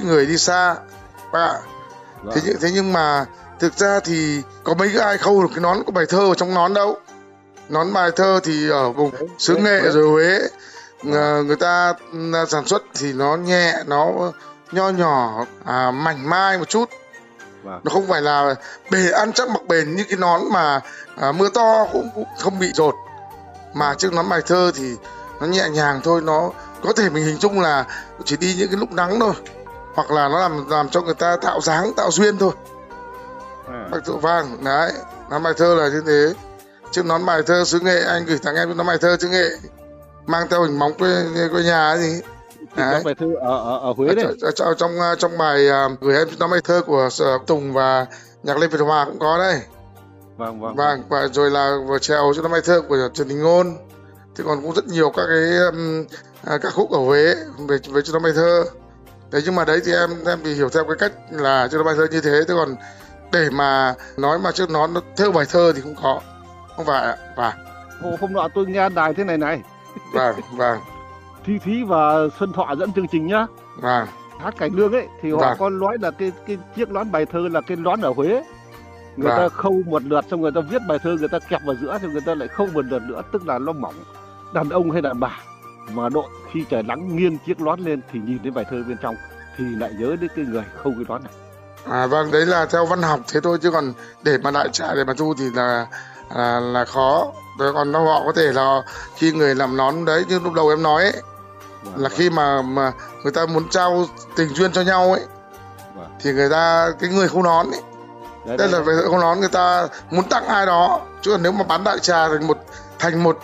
người đi xa bác ạ. Thế nhưng mà thực ra thì có mấy cái ai khâu được cái nón của bài thơ ở trong nón đâu. Nón bài thơ thì ở vùng xứ Nghệ rồi Huế người ta sản xuất thì nó nhẹ, nó nho nhỏ, mảnh mai một chút. Nó không phải là ăn chắc mặc bền như cái nón mà mưa to cũng không bị rột. Mà chiếc nón bài thơ thì nó nhẹ nhàng thôi, nó có thể mình hình dung là chỉ đi những cái lúc nắng thôi, hoặc là nó làm cho người ta tạo dáng, tạo duyên thôi. Bác Tự Vang đấy, nón bài thơ là như thế. Chiếc nón bài thơ xứ Nghệ, anh gửi tặng em nón bài thơ xứ Nghệ mang theo hình bóng quê nhà ấy gì. Nón bài thơ ở Huế đấy. Trong bài gửi em nón bài thơ của Sở Tùng và nhạc Lê Việt Hòa cũng có đây. Vâng, và rồi là vừa trèo cho nón bài thơ của Trần Đình Ngôn. Thì còn cũng rất nhiều các cái các khúc ở Huế về cho nón bài thơ. Đấy, nhưng mà đấy thì em thì hiểu theo cái cách là cho nón bài thơ như thế. Thế còn để mà nói mà chiếc nón nó theo bài thơ thì không phải ạ. Hôm nọ tôi nghe đài thế này. Vâng. Thi Thí và Xuân Thọ dẫn chương trình nhá. Vâng. Hát cải lương ấy thì họ có nói là cái chiếc nón bài thơ là cái nón ở Huế. Người ta khâu một lượt, xong người ta viết bài thơ, người ta kẹp vào giữa, thì người ta lại khâu một lượt nữa, tức là nó mỏng. Đàn ông hay đàn bà mà đội khi trời nắng nghiêng chiếc nón lên thì nhìn đến bài thơ bên trong thì lại nhớ đến cái người khâu cái nón này. Vâng, đấy là theo văn học thế thôi, chứ còn để mà đại trà để mà thu thì là khó. Rồi còn họ có thể là khi người làm nón đấy, như lúc đầu em nói ấy, là khi mà người ta muốn trao tình duyên cho nhau ấy, thì cái người khâu nón ấy, đây là về khâu nón, người ta muốn tặng ai đó. Chứ còn nếu mà bán đại trà thành một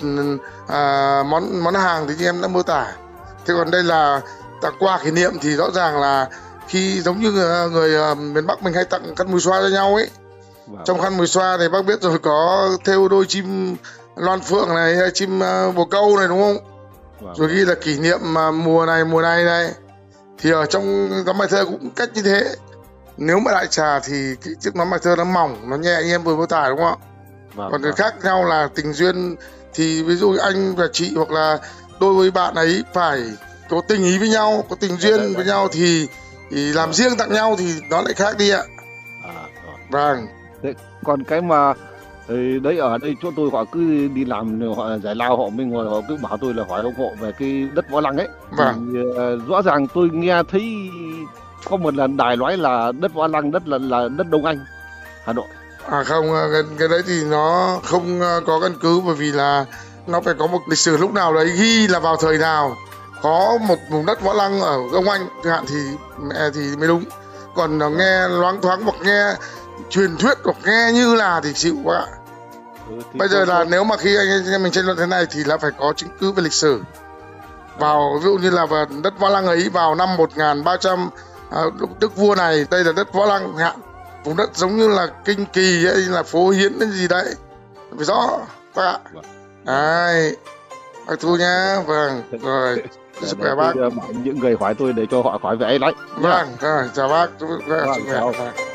món hàng thì như em đã mô tả. Thế còn đây là tặng quà kỷ niệm thì rõ ràng là khi giống như người miền Bắc mình hay tặng khăn mùi xoa cho nhau ấy. Trong khăn mùi xoa thì bác biết rồi, có thêu đôi chim loan phượng này, hay chim bồ câu này, đúng không? Rồi ghi là kỷ niệm mùa này. Thì ở trong nón bài thơ cũng cách như thế. Nếu mà đại trà thì cái chiếc nón bài thơ nó mỏng, nó nhẹ như em vừa mô tả, đúng không ạ? Còn cái khác nhau là tình duyên, thì ví dụ anh và chị hoặc là đôi với bạn ấy phải có tình ý với nhau, có tình duyên với nhau thì làm riêng tặng nhau thì nó lại khác đi ạ. Vâng. Đấy, còn cái mà đấy, ở đây chỗ tôi họ cứ đi làm, họ giải lao, họ mới ngồi, họ cứ bảo tôi là hỏi ông hộ về cái đất Võ Lăng ấy. Vâng. Thì, rõ ràng tôi nghe thấy có một lần đài nói là đất Võ Lăng là đất Đông Anh, Hà Nội. Không, cái đấy thì nó không có căn cứ, bởi vì là nó phải có một lịch sử lúc nào đấy ghi là vào thời nào có một vùng đất Võ Lăng ở Đông Anh chẳng hạn thì mới đúng. Còn nghe loáng thoáng hoặc nghe truyền thuyết hoặc nghe như là thì chịu quá ạ. Bây giờ là nếu mà khi anh em mình tranh luận thế này thì là phải có chứng cứ về lịch sử. Vào ví dụ như là vào đất Võ Lăng ấy vào năm 1300 đức vua này, đây là đất Võ Lăng hạn, vùng đất giống như là Kinh Kỳ hay là Phố Hiến hay gì đấy, phải rõ bác ạ. Đấy, bác Thu nhá. Vâng, rồi, sức khỏe bác. Những người hỏi tôi để cho họ hỏi về ấy đấy. Vâng, chào bác. Sức khỏe.